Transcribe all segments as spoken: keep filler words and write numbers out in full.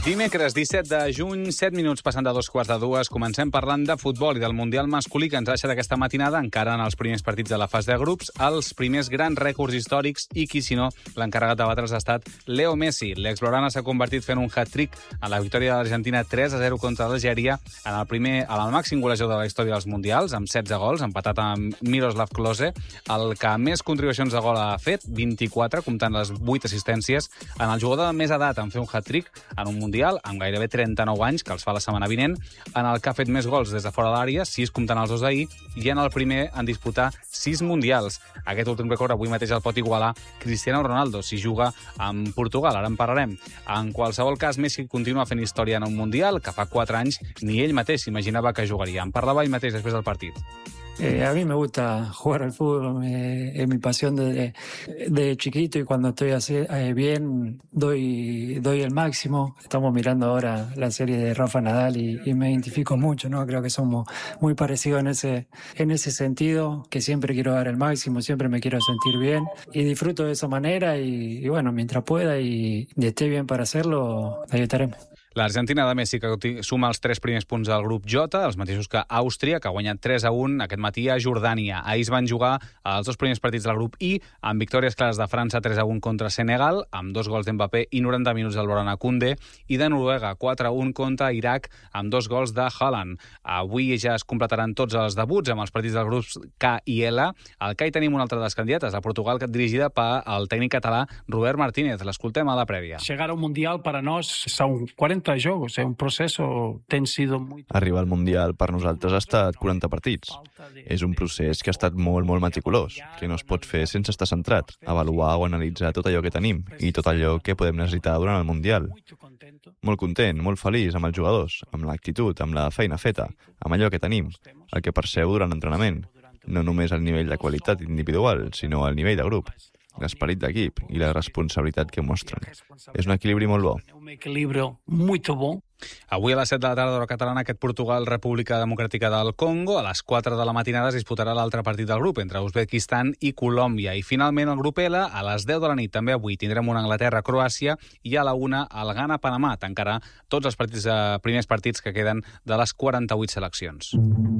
Dimecres, disset de juny, set minuts passant de dos quarts de dues. Comencem parlant de futbol i del Mundial masculí que ens ha deixat aquesta matinada, encara en els primers partits de la fase de grups, els primers grans rècords històrics i qui, si no, l'encarregat de batre's ha estat Leo Messi. L'exblaugrana s'ha convertit fent un hat-trick en la victòria de l'Argentina tres a zero contra l'Algèria en el primer, en el màxim golejador de la història dels Mundials, amb setze gols, empatat amb Miroslav Klose, el que més contribucions de gol ha fet, vint-i-quatre, comptant les vuit assistències, en el jugador de més edat en fer un hat-trick en un Mundial amb gairebé trenta-nou anys, que els fa la setmana vinent, en el que ha fet més gols des de fora de l'àrea, sis comptant els dos d'ahir, i en el primer en disputar sis Mundials. Aquest últim record avui mateix el pot igualar Cristiano Ronaldo, si juga amb Portugal, ara en parlarem. En qualsevol cas, Messi continua fent història en un Mundial, que fa quatre anys ni ell mateix s'imaginava que jugaria. En parlava ell mateix després del partit. Eh, a mí me gusta jugar al fútbol, eh, es mi pasión desde de chiquito y cuando estoy así, eh, bien doy, doy el máximo. Estamos mirando ahora la serie de Rafa Nadal y, y me identifico mucho, ¿no? Creo que somos muy parecidos en ese, en ese sentido, que siempre quiero dar el máximo, siempre me quiero sentir bien y disfruto de esa manera y, y bueno, mientras pueda y, y esté bien para hacerlo, ahí estaremos. L'Argentina de Messi, que suma els tres primers punts del grup J, els mateixos que Àustria, que ha guanyat tres a un aquest matí a Jordània. Ahir es van jugar els dos primers partits del grup I, amb victòries clares de França tres a un contra Senegal, amb dos gols d'Mbappé i noranta minuts del Borna Koundé, i de Noruega, quatre a un contra Iraq, amb dos gols de Haaland. Avui ja es completaran tots els debuts amb els partits dels grups K i L. Al K hi tenim una altra de les candidates, a Portugal, dirigida pel tècnic català Robert Martínez. L'escoltem a la prèvia. Llegar a un Mundial para nós são quarenta jogos, é un proceso ten sido muy... Arribar al Mundial per nosaltres ha estat quaranta partits. És un procés que ha estat molt, molt meticulós, que no es pot fer sense estar centrat, avaluar o analitzar tot allò que tenim i tot allò que podem necessitar durant el Mundial. Molt content, molt feliç amb els jugadors, amb l'actitud, amb la feina feta, amb allò que tenim, el que perceu durant l'entrenament. No només al nivell de qualitat individual, sinó al nivell de grup, l'esperit d'equip i la responsabilitat que mostren. És un equilibri molt bo. Un equilibri molt bo. Avui a les set de la tarda d'hora catalana, aquest Portugal-República Democràtica del Congo. A les quatre de la matinada es disputarà l'altre partit del grup, entre Uzbekistan i Colòmbia. I finalment el grup L, a les deu de la nit, també avui, tindrem una Anglaterra-Croàcia i a la una el Ghana-Panamà. Tancarà tots els partits, eh, primers partits que queden de les quaranta-vuit seleccions.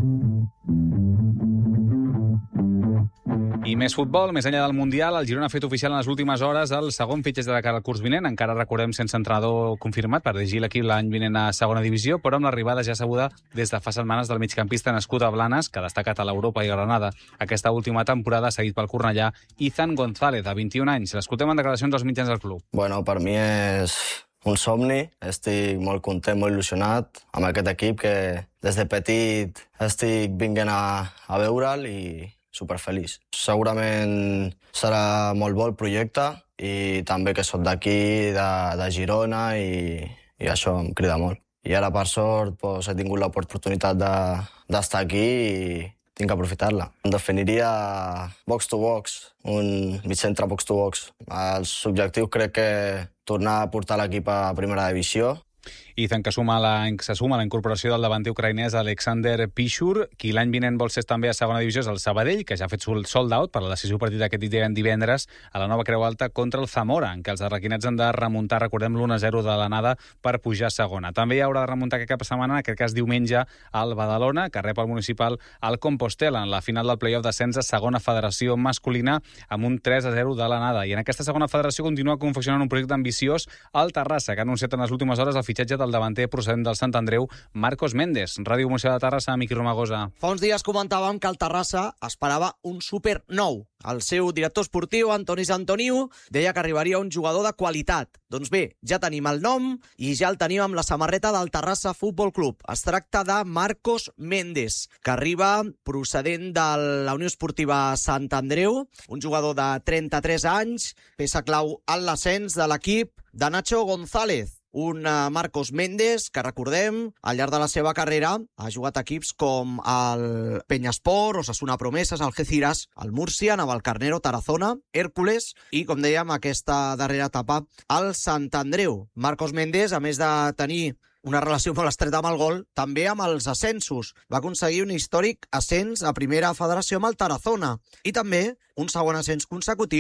I més futbol, més enllà del Mundial, el Girona ha fet oficial en les últimes hores el segon fitxatge de cara al curs vinent. Encara recordem sense entrenador confirmat per dirigir l'equip l'any vinent a segona divisió, però amb l'arribada ja sabuda des de fa setmanes del migcampista nascut a Blanes, que ha destacat a l'Europa i Granada aquesta última temporada, seguit pel Cornellà, Izan González, de vint-i-un anys. L'escoltem en declaracions dels mitjans del club. Bueno, per mi és un somni. Estic molt content, molt il·lusionat amb aquest equip que des de petit estic vinguent a, a veure'l i superfeliç. Segurament serà molt bo el projecte i també que soc d'aquí, de, de Girona, i, i això em crida molt. I ara, per sort, doncs, he tingut l'oportunitat d'estar aquí i tinc que aprofitar-la. Em definiria box to box, un migcentre box to box. Els objectius crec que tornar a portar l'equip a primera divisió. Izan, que suma la, se suma a la incorporació del davanter ucraïnès Alexander Pishur, qui l'any vinent vol ser també a segona divisió és el Sabadell, que ja ha fet sold out per la decisiu partit d'aquest divendres a la nova Creu Alta contra el Zamora, en què els arraquinets han de remuntar, recordem, l'u a zero de l'anada per pujar a segona. També hi haurà de remuntar aquest cap de setmana, en aquest cas diumenge, al Badalona, que rep el municipal al Compostel en la final del play-off d'ascens a segona federació masculina amb un tres a zero de l'anada. I en aquesta segona federació continua confeccionant un projecte ambiciós al Terrassa, que ha anunciat en les últimes hores el fitxatge del davanter procedent del Sant Andreu, Marcos Méndez. Ràdio Moció de Terrassa, Miqui Romagosa. Fa uns dies comentàvem que el Terrassa esperava un super nou. El seu director esportiu, Antoni Santoniu, deia que arribaria un jugador de qualitat. Doncs bé, ja tenim el nom i ja el tenim amb la samarreta del Terrassa Futbol Club. Es tracta de Marcos Méndez, que arriba procedent de la Unió Esportiva Sant Andreu, un jugador de trenta-tres anys, peça clau en l'ascens de l'equip de Nacho González. Un Marcos Méndez que, recordem, al llarg de la seva carrera ha jugat equips com el Peñasport, Osasuna Promesas, Algeciras, el Múrcia, Navalcarnero, Tarazona, Hércules i, com dèiem, aquesta darrera etapa, el Sant Andreu. Marcos Méndez, a més de tenir una relació molt estreta amb el gol, també amb els ascensos. Va aconseguir un històric ascens a primera federació amb el Tarazona i també un segon ascens consecutiu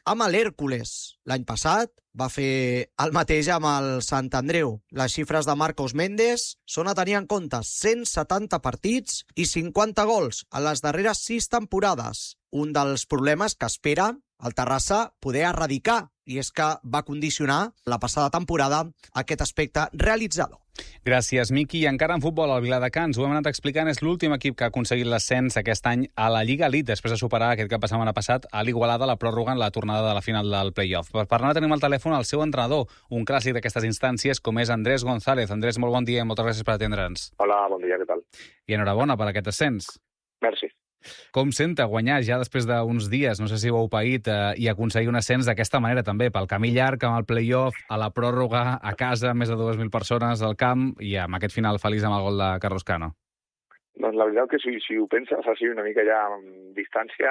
amb l'Hèrcules. L'any passat va fer el mateix amb el Sant Andreu. Les xifres de Marcos Méndez són a tenir en compte: cent setanta partits i cinquanta gols a les darreres sis temporades. Un dels problemes que espera el Terrassa poder erradicar, i és que va condicionar la passada temporada aquest aspecte realitzador. Gràcies, Miqui. I encara en futbol, el Viladecans, ho hem anat explicant, és l'últim equip que ha aconseguit l'ascens aquest any a la Lliga Elite, després de superar aquest cap de setmana passat a l'Igualada la pròrroga en la tornada de la final del play-off. Per parlar tenim al telèfon el seu entrenador, un clàssic d'aquestes instàncies, com és Andrés González. Andrés, molt bon dia i moltes gràcies per atendre'ns. Hola, bon dia, què tal? I enhorabona per aquest ascens. Merci. Com senta guanyar ja després d'uns dies, no sé si ho heu paït, eh, i aconseguir un ascens d'aquesta manera també, pel camí llarg, amb el play-off, a la pròrroga, a casa, més de dues mil persones al camp, i amb aquest final feliç amb el gol de Carlos Cano? Doncs la veritat que si, si ho penses així una mica ja amb distància,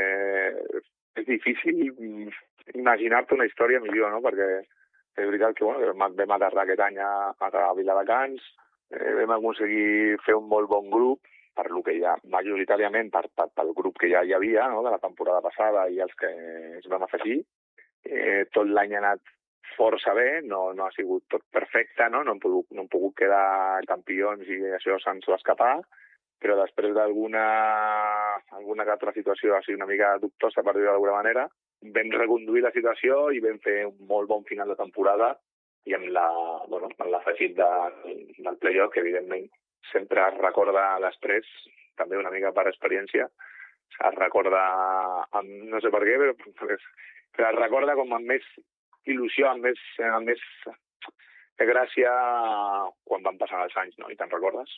eh, és difícil imaginar-te una història millor, no? Perquè és veritat que bueno, vam aterrar aquest any a, a Viladecans, eh, vam aconseguir fer un molt bon grup, per lo que ja, majoritàriament per, per, pel grup que ja hi havia, no?, de la temporada passada i els que es vam afegir. Eh, tot l'any ha anat força bé, no, no ha sigut tot perfecte, no? No hem pogut, no hem pogut quedar campions i això se'ns va escapar, però després d'alguna alguna altra situació així una mica dubtosa, per dir-ho d'alguna manera, vam reconduir la situació i vam fer un molt bon final de temporada i amb la, bueno, amb l'afegit de, del play-off, que evidentment sempre es recorda després, també una mica per experiència, es recorda, amb, no sé per què, però, però es recorda com amb més il·lusió, amb més, amb més gràcia quan van passant els anys, no? I te'n recordes?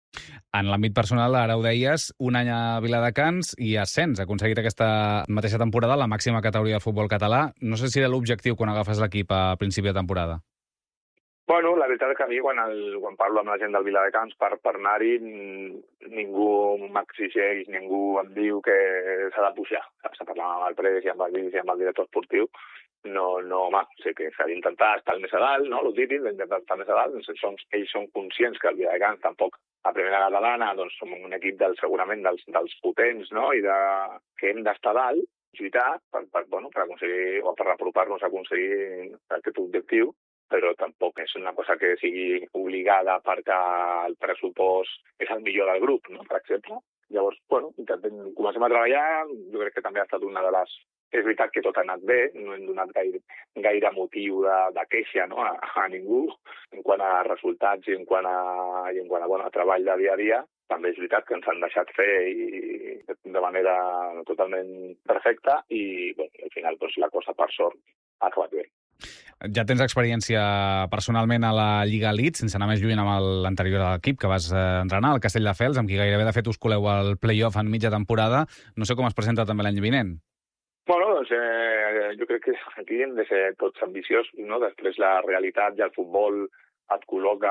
En l'àmbit personal, ara ho deies, un any a Viladecans i ascens, aconseguit aquesta mateixa temporada a la màxima categoria del futbol català. No sé si era l'objectiu quan agafes l'equip a principi de temporada. Bueno, la veritat és que a mi, quan, el, quan parlo amb la gent del Viladecans per, per anar-hi, ningú m'exigeix, ningú em diu que s'ha de pujar. S'ha parlat amb el pres i amb el, i amb el director esportiu. No, no, home, sé que s'ha d'intentar estar més a dalt, no?, el típic, d'intentar estar més a dalt. Són, ells són conscients que el Viladecans tampoc, a primera catalana, doncs som un equip del, segurament dels, dels potents, no?, i de, que hem d'estar dalt, lluitar per, per, bueno, per aconseguir, o per apropar-nos a aconseguir aquest objectiu, però tampoc és una cosa que sigui obligada perquè el pressupost és el millor del grup, no?, per exemple. Llavors, bueno, intentem, comencem a treballar, jo crec que també ha estat una de les... És veritat que tot ha anat bé, no hem donat gaire, gaire motiu de, de queixa, no?, a, a ningú, en quant a resultats i en quant a, i en quant a, bueno, a treball de dia a dia. També és veritat que ens han deixat fer i de manera totalment perfecta i, bueno, al final, doncs, la cosa, per sort, ha acabat bé. Ja tens experiència personalment a la Lliga Elite, sense anar més lluny amb l'anterior equip que vas entrenar, el Castelldefels, amb qui gairebé de fet us coleu al play-off en mitja temporada. No sé com es presenta també l'any vinent. Bueno, doncs eh, jo crec que aquí hem de ser tots ambiciosos, no? Després la realitat i el futbol et col·loca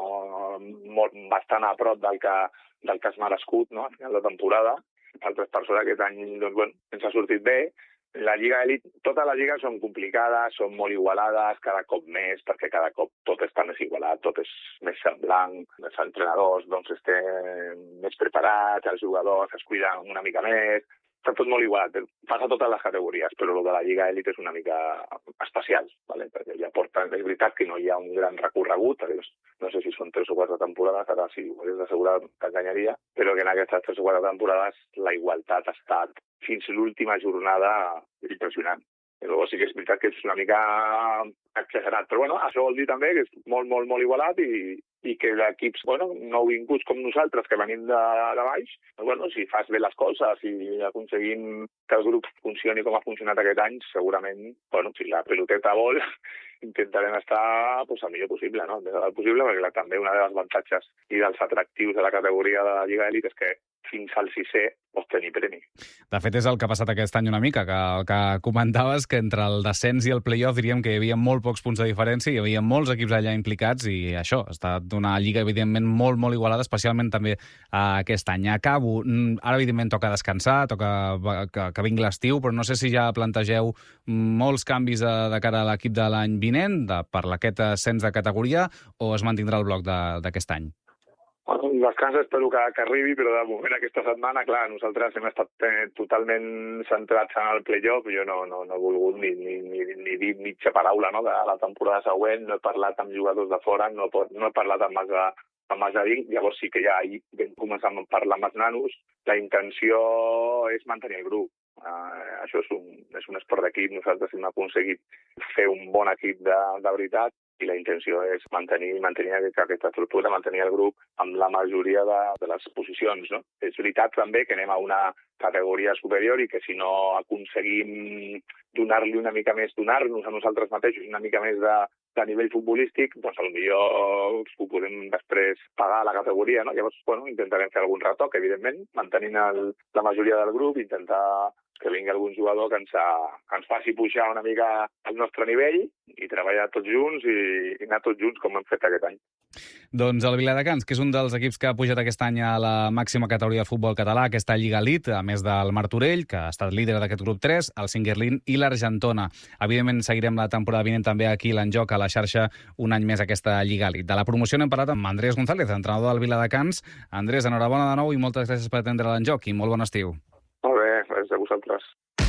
molt, bastant a prop del que, del que has merescut, no?, al final de temporada. Altres persones aquest any, doncs, bueno, ens ha sortit bé. La Lliga Elite, totes les lligues són complicades, són molt igualades, cada cop més, perquè cada cop tot està més igualat, tot és més semblant, els entrenadors doncs estan més preparats, els jugadors es cuiden una mica més, està tot molt igualat, passa a totes les categories, però el de la Lliga Elite és una mica especial, ¿vale? Perquè ja porta, és veritat que no hi ha un gran recorregut, no sé si són tres o quatre temporades, ara sí, ho hagués d'assegurar que enganyaria, però que en aquestes tres o quatre temporades la igualtat ha estat fins l'última jornada impressionant. Però sí que és veritat que és una mica exagerat. Però bueno, això vol dir també que és molt, molt, molt igualat i, i que equips, bueno, nouvinguts com nosaltres, que venim de, de baix, bueno, si fas bé les coses i aconseguim que el grup funcioni com ha funcionat aquest any, segurament, bueno, si la peloteta vol, intentarem estar pues, el millor possible, no? El més alt possible, perquè la, també una de les avantatges i dels atractius de la categoria de la Lliga Elite és que fins al sisè pots tenir premi. De fet, és el que ha passat aquest any una mica, que el que comentaves, que entre el descens i el play-off diríem que hi havia molt pocs punts de diferència, hi havia molts equips allà implicats i això, ha estat una lliga evidentment molt, molt igualada, especialment també aquest any. Acabo, ara evidentment toca descansar, toca que, que vingui l'estiu, però no sé si ja plantegeu molts canvis de, de cara a l'equip de l'any vinent, de, per aquest ascens de categoria, o es mantindrà el bloc d'aquest any? Bueno, el descans espero que, que arribi, però de moment aquesta setmana, clar, nosaltres hem estat eh, totalment centrats en el play-off. Jo no, no, no he volgut ni, ni, ni, ni dir mitja paraula, no?, de la temporada següent. No he parlat amb jugadors de fora, no, no he parlat amb els de, amb els de dins. Llavors sí que ja ahir vam començar a parlar amb els nanos. La intenció és mantenir el grup. Uh, això és un, és un esport d'equip. Nosaltres hem aconseguit fer un bon equip de, de veritat, i la intenció és mantenir, mantenir aquesta estructura, mantenir el grup amb la majoria de, de les posicions, no? És veritat també que anem a una categoria superior i que si no aconseguim donar-li una mica més, donar-nos a nosaltres mateixos una mica més de, de nivell futbolístic, doncs potser ho podem després pagar a la categoria, no? Llavors, bueno, intentarem fer algun retoc, evidentment, mantenint el, la majoria del grup, intentar que vingui algun jugador que ens, ha, que ens faci pujar una mica al nostre nivell i treballar tots junts i, i anar tots junts com hem fet aquest any. Doncs el Viladecans, que és un dels equips que ha pujat aquest any a la màxima categoria de futbol català, aquesta Lliga Elite, a més del Martorell, que ha estat líder d'aquest grup tres, el Singuerlín i l'Argentona. Evidentment, seguirem la temporada vinent també aquí l'Enjoc, a la xarxa, un any més aquesta Lliga Elite. De la promoció n'hem parlat amb Andrés González, entrenador del Viladecans. Andrés, enhorabona de nou i moltes gràcies per atendre l'Enjoc i molt bon estiu. Molt bé, gràcies a vosaltres.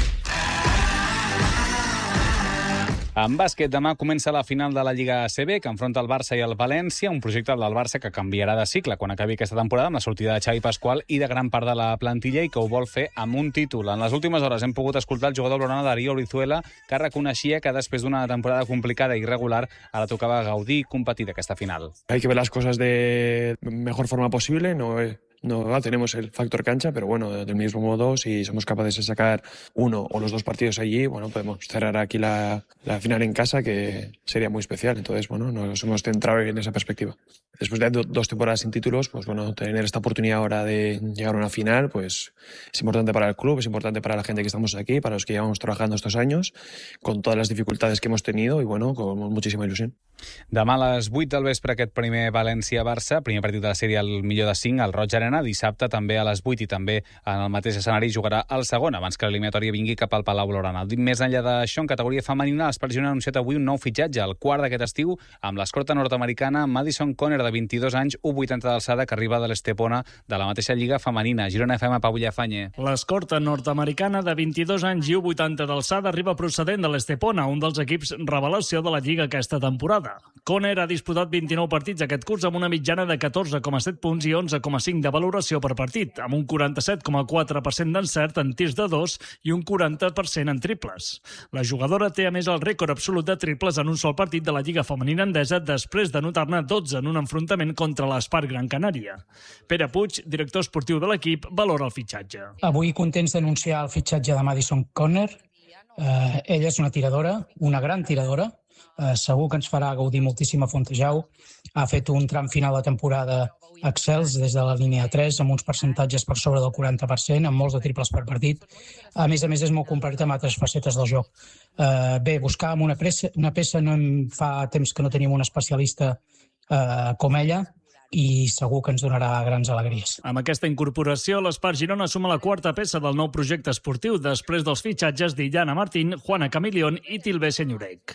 En bàsquet, demà comença la final de la Lliga A C B, que enfronta el Barça i el València, un projecte del Barça que canviarà de cicle quan acabi aquesta temporada amb la sortida de Xavi Pasqual i de gran part de la plantilla, i que ho vol fer amb un títol. En les últimes hores hem pogut escoltar el jugador blaugrana Darío Brizuela, que reconeixia que després d'una temporada complicada i irregular ara tocava gaudir i competir d'aquesta final. Hay que ver las cosas de mejor forma posible, no No tenemos el factor cancha, pero bueno, del mismo modo, si somos capaces de sacar uno o los dos partidos allí, bueno, podemos cerrar aquí la, la final en casa, que sería muy especial. Entonces, bueno, nos hemos centrado en esa perspectiva. Después de do, dos temporadas sin títulos, pues bueno, tener esta oportunidad ahora de llegar a una final, pues es importante para el club, es importante para la gente que estamos aquí, para los que llevamos trabajando estos años, con todas las dificultades que hemos tenido y bueno, con muchísima ilusión. Demà a les vuit del vespre aquest primer València-Barça, primer partit de la sèrie al millor de cinc, al Roig Arena. Dissabte també a les vuit i també en el mateix escenari jugarà el segon, abans que l'eliminatòria vingui cap al Palau Blaugrana. Més enllà d'això, en categoria femenina, l'Espart Girona ha anunciat avui un nou fitxatge, el quart d'aquest estiu, amb l'escorta nord-americana Madison Conner, de vint-i-dos anys, u vuitanta d'alçada, que arriba de l'Estepona, de la mateixa lliga femenina. Girona F M, Pau Villafañe. L'escorta nord-americana de vint-i-dos anys i u vuitanta d'alçada arriba procedent de l'Estepona, un dels equips revelació de la lliga aquesta temporada. Conner ha disputat vint-i-nou partits aquest curs amb una mitjana de catorze coma set punts i onze coma cinc de valoració per partit, amb un quaranta-set coma quatre per cent d'encert en tirs de dos i un quaranta per cent en triples. La jugadora té a més el rècord absolut de triples en un sol partit de la Lliga Femenina Endesa després d'anotar-ne dotze en un enfrontament contra l'Espart Gran Canària. Pere Puig, director esportiu de l'equip, valora el fitxatge. Avui contents d'anunciar el fitxatge de Madison Conner. Eh, ella és una tiradora, una gran tiradora. Eh, segur que ens farà gaudir moltíssim a Fontejau. Ha fet un tram final de temporada excels des de la línia tres, amb uns percentatges per sobre del quaranta per cent, amb molts de triples per partit. A més a més, és molt completa amb altres facetes del joc. Eh, bé, buscàvem una peça, una peça no em fa temps que no tenim un especialista eh, com ella, i segur que ens donarà grans alegries. Amb aquesta incorporació, l'Espart Girona suma la quarta peça del nou projecte esportiu després dels fitxatges d'Illana Martín, Juana Camilión i Tilbé Senyorec.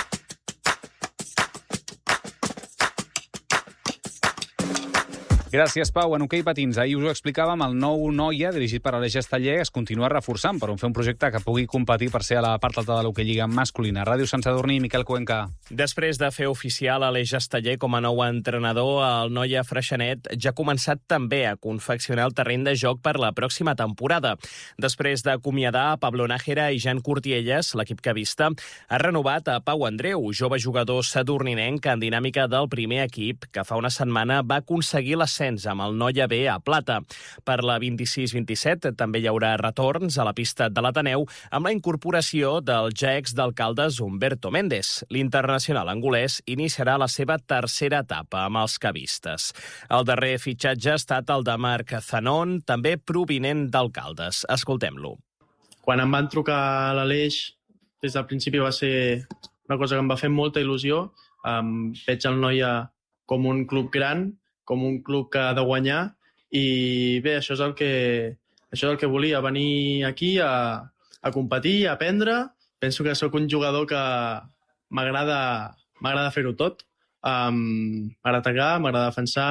Gràcies, Pau. En hoquei patins, ahir us ho explicàvem, el nou Noia, dirigit per Aleix Esteller, es continua reforçant per fer un projecte que pugui competir per ser a la part alta de l'hoquei lliga masculina. Ràdio Sant Sadurní, Miquel Cuenca. Després de fer oficial Aleix Esteller com a nou entrenador, el Noia Freixenet ja ha començat també a confeccionar el terreny de joc per la pròxima temporada. Després d'acomiadar Pablo Nájera i Jan Cortielles, l'equip cavista ha renovat a Pau Andreu, jove jugador sadurninenc en dinàmica del primer equip, que fa una setmana va aconseguir l'ascens amb el Noia B a Plata. Per la vint-i-sis vint-i-set també hi haurà retorns a la pista de l'Ateneu amb la incorporació del ja ex d'Alcaldes Humberto Méndez. L'internacional angolès iniciarà la seva tercera etapa amb els cavistes. El darrer fitxatge ha estat el de Marc Zanon, també provinent d'Alcaldes. Escoltem-lo. Quan em van trucar a l'Aleix, des del principi va ser una cosa que em va fer molta il·lusió. Um, veig el Noia com un club gran, com un club que ha de guanyar, i bé, això és el que, això és el que volia, venir aquí a, a competir, a aprendre. Penso que sóc un jugador que m'agrada m'agrada fer-ho tot. Um, m'agrada atacar, m'agrada defensar,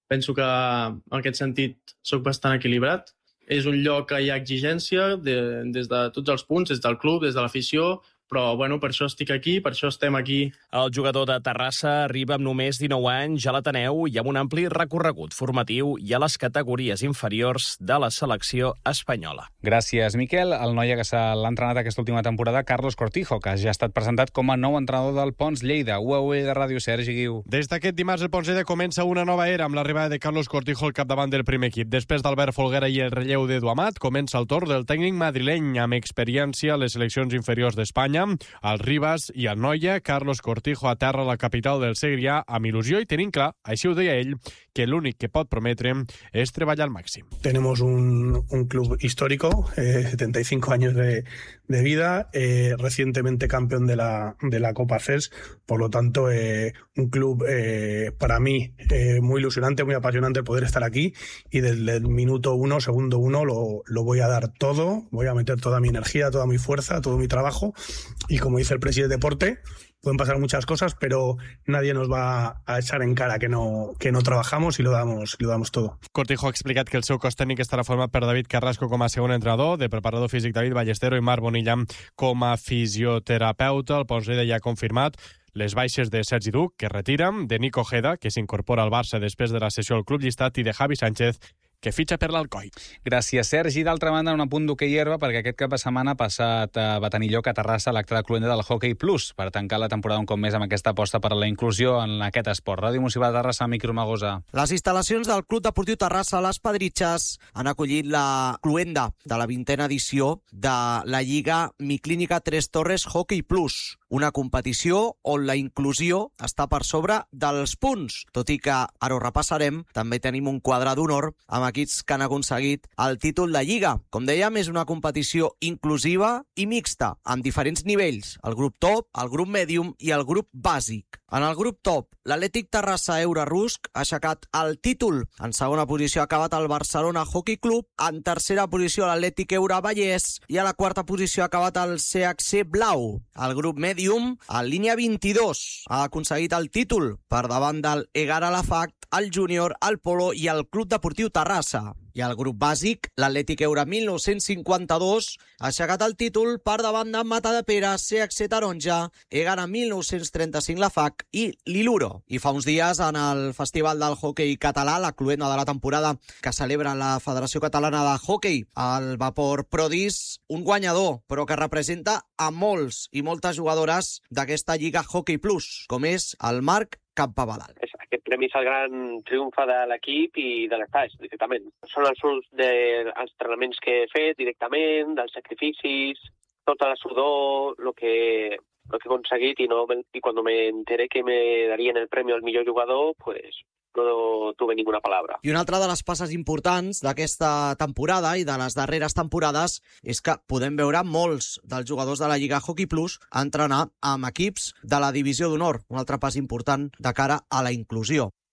penso que en aquest sentit soc bastant equilibrat. És un lloc que hi ha exigència de, des de tots els punts, des del club, des de l'afició, però bueno, per això estic aquí, per això estem aquí. El jugador de Terrassa arriba amb només dinou anys a l'Ateneu i amb un ampli recorregut formatiu i a les categories inferiors de la selecció espanyola. Gràcies, Miquel. El noia que s'ha l'ha entrenat aquesta última temporada, Carlos Cortijo, que ja ha estat presentat com a nou entrenador del Pons Lleida. U A U de Ràdio, Sergi Guiu. Des d'aquest dimarts el Pons Lleida comença una nova era amb l'arribada de Carlos Cortijo al capdavant del primer equip. Després d'Albert Folguera i el relleu d'Edu Amat, comença el torn del tècnic madrileny amb experiència a les seleccions inferiors d'Espanya. El Ribas i el noia, Carlos Cortijo, aterra a la capital del Segrià amb il·lusió i tenint clar, així ho deia ell, que l'únic que pot prometre és treballar al màxim. Tenemos un, un club histórico, eh, setenta y cinco años de, de vida, eh, recientemente campeón de la, de la Copa C E S, por lo tanto, eh, un club eh, para mí eh, muy ilusionante, muy apasionante poder estar aquí y desde el minuto uno, segundo uno, lo, lo voy a dar todo, voy a meter toda mi energía, toda mi fuerza, todo mi trabajo y como dice el presidente de Deporte, pueden pasar muchas cosas, pero nadie nos va a echar en cara que no, que no trabajamos y lo damos, lo damos todo. Cortijo ha explicat que el seu cos tècnic estarà format per David Carrasco com a segon entrenador, de preparador físic David Ballestero i Marc Bonilla com a fisioterapeuta. El Pons Lleida ja ha confirmat les baixes de Sergi Duc, que retira, de Nico Ojeda, que s'incorpora al Barça després de la sessió al Club Llistat, i de Javi Sánchez, que fitxa per l'Alcoi. Gràcies, Sergi. D'altra banda, un apunt d'hoquei herba, perquè aquest cap de setmana ha passat a va tenir lloc a Terrassa l'acte de cloenda del Hockey Plus, per tancar la temporada un cop més amb aquesta aposta per a la inclusió en aquest esport. Ràdio Municipal de Terrassa, Micro Magosa. Les instal·lacions del Club Deportiu Terrassa, les Pedritxes, han acollit la cloenda de la vintena edició de la Lliga Mi Clínica Tres Torres Hockey Plus, una competició on la inclusió està per sobre dels punts. Tot i que ara ho repassarem, també tenim un quadre d'honor amb equips que han aconseguit el títol de Lliga. Com dèiem, és una competició inclusiva i mixta, amb diferents nivells, el grup top, el grup medium i el grup bàsic. En el grup top, l'Atlètic Terrassa Eura Rusk ha aixecat el títol. En segona posició ha acabat el Barcelona Hockey Club, en tercera posició l'Atlètic Eura Vallès i a la quarta posició ha acabat el C H C Blau. El grup medium, el línia vint-i-dos, ha aconseguit el títol per davant del Egara Lafact, el Júnior, el Polo i el Club Deportiu Terrassa. I el grup bàsic, l'Atlètic Eura mil nou-cents cinquanta-dos, ha aixecat el títol per davant de Matadepera, C H C Taronja, Egara mil nou-cents trenta-cinc la F A C i l'Iluro. I fa uns dies, en el Festival del Hockey Català, la cloenda de la temporada que celebra la Federació Catalana de Hockey, el Vapor Prodis, un guanyador, però que representa a molts i moltes jugadores d'aquesta Lliga Hockey Plus, com és el Marc Campabadal. Aquest premi és el gran triomfe de l'equip i de l'estaix, directament. Són els fruits dels entrenaments que he fet directament, dels sacrificis, tota la sudor, el que, lo que he aconseguit, i, no, i quan me enteré que me darien el premi al millor jugador, pues no tuve ninguna palabra. I una altra de les passes importants d'aquesta temporada i de les darreres temporades és que podem veure molts dels jugadors de la Lliga Hockey Plus entrenar amb equips de la Divisió d'Honor, un altre pas important de cara a la inclusió.